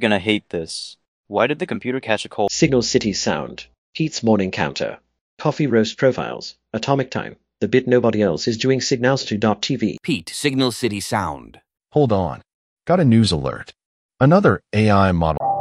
gonna hate this. Why did the computer catch a cold? Signal City Sound, Pete's Morning Counter, Coffee Roast Profiles, Atomic Time, The Bit Nobody Else Is Doing, Signals to .tv. Pete, Signal City Sound. Hold on. Got a news alert. Another AI model